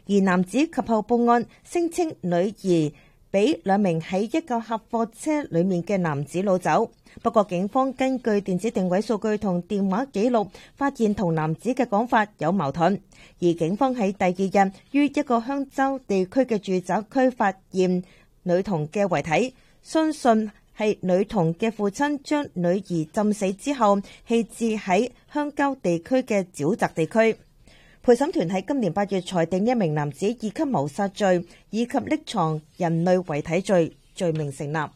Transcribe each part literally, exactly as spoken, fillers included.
而男子及後報案，聲稱女兒俾兩名喺一架客貨車裡面嘅男子擄走。不過警方根據電子定位數據同電話記錄，發現同男子嘅講法有矛盾。而警方喺第二日於一個鄉郊地區嘅住宅區發現女童嘅遺體，相信係女童嘅父親將女兒浸死之後棄置喺鄉郊地區嘅沼澤地區。陪審團喺今年八月裁定一名男子二級謀殺罪以及匿藏人類遺體罪罪名成立。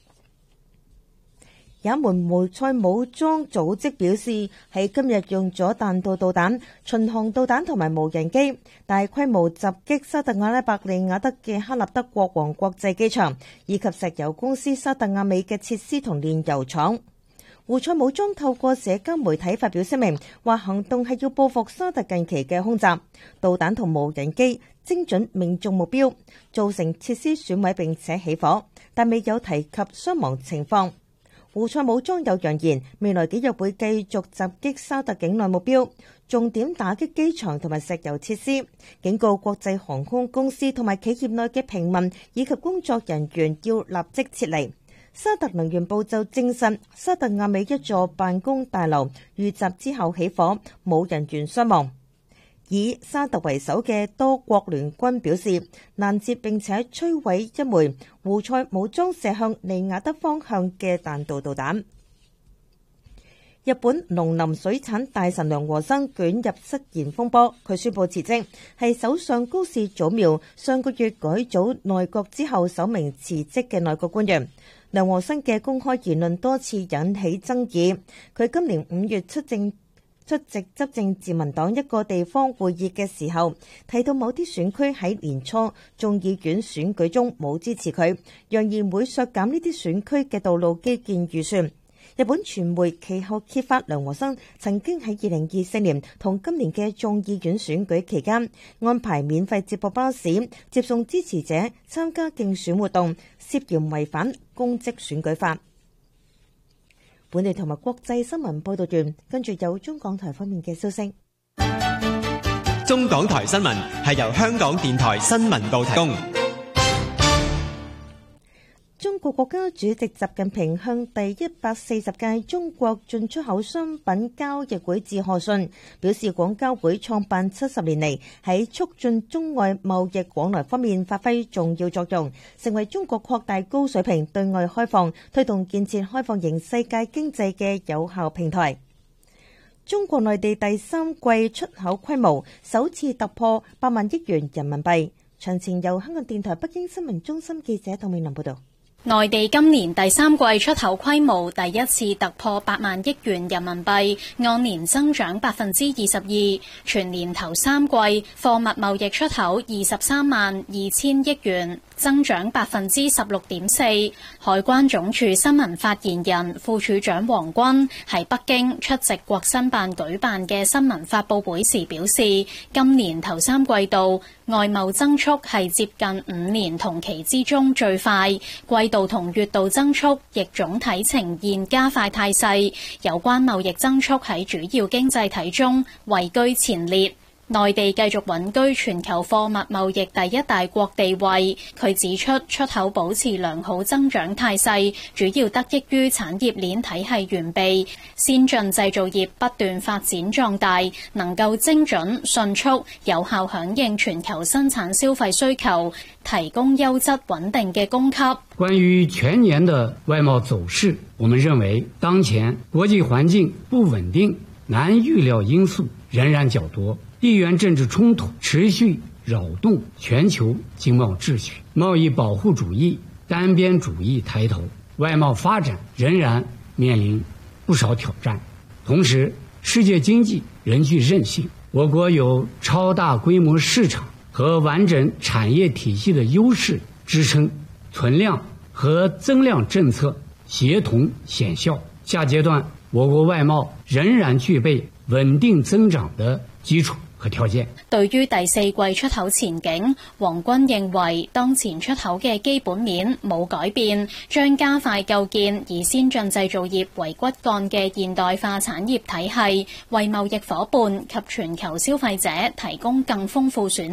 也門胡塞武裝組織表示，喺今日用咗彈道導彈、巡航導彈同埋無人機，大規模襲擊沙特阿拉伯利雅得嘅克納德國王國際機場，以及石油公司沙特阿美嘅設施同煉油廠。胡塞武裝透過社交媒體發表聲明，話行動係要報復沙特近期嘅空襲，導彈同無人機精準命中目標，造成設施損毀並且起火，但未有提及傷亡情況。胡塞武裝有揚言，未來幾日會繼續襲擊沙特境內目標，重點打擊機場同埋石油設施，警告國際航空公司同埋企業內嘅平民以及工作人員要立即撤離。沙特能源部就證實，沙特阿美一座辦公大樓遇襲之後起火，冇人員傷亡。以沙特為首嘅多國聯軍表示，攔截並且摧毀一枚胡塞武裝射向利雅得方向嘅彈道導彈。日本農林水產大臣梁和生捲入失言風波，佢宣布辭職，係首相高市早苗上個月改組內閣之後首名辭職嘅內閣官員。梁和生嘅公開言論多次引起爭議，佢今年五月出政出席執政自民黨一個地方會議嘅時候，提到某啲選區喺年初眾議院選舉中冇支持佢，揚言會削減呢啲選區嘅道路基建預算。日本傳媒其後揭發梁和生曾經喺二零二四年同今年嘅眾議院選舉期間安排免費接駁巴士接送支持者參加競選活動，涉嫌違反公職選舉法。本地同埋國際新聞報道完，跟住有中港台方面嘅消息。 中港台新聞係由香港電台新聞部提供。 中國國家主席習近平向第一百四十屆中國進出口商品交易會致賀信，表示廣交會創辦七十年嚟，喺促進中外貿易往來方面發揮重要作用，成為中國擴大高水平對外開放、推動建設開放型世界經濟嘅有效平台。中國內地第三季出口規模首次突破百萬億元人民幣。詳情由香港電台北京新聞中心記者鄧美琳報道。 內地今年第三季出口規模第一次突破八萬億元人民幣，按年增長百分之二十二。全年頭三季貨物貿易出口二十三萬二千億元，增長百分之十六點四。海關總署新聞發言人、副署長黃軍喺北京出席國新辦舉辦嘅新聞發佈會時表示，今年頭三季度外貿增速係接近五年同期之中最快，季度同月度增速亦總體呈現加快態勢，有關貿易增速喺主要經濟體中位居前列。內地繼續穩居全球貨物貿易第一大國地位。佢指出，出口保持良好增長態勢，主要得益於產業鏈體系完備，先進製造業不斷發展壯大，能夠精準、迅速、有效響應全球生產消費需求，提供優質穩定嘅供給。 關於全年的外貿走勢，我們認為當前國際環境不穩定，難預料因素仍然較多，地緣政治衝突持續擾動全球經貿秩序，貿易保護主義、單邊主義抬頭，外貿發展仍然面臨不少挑戰。同時，世界經濟仍具韌性，我國有超大規模市場和完整產業體系的優勢支撐，存量和增量政策協同顯效。下階段，我國外貿仍然具備穩定增長的基礎和條件。 對於第四季出口前景，黃軍認為當前出口嘅基本面冇改變，將加快構建以先進製造業為骨幹嘅現代化產業體系，為貿易夥伴及全球消費者提供更豐富選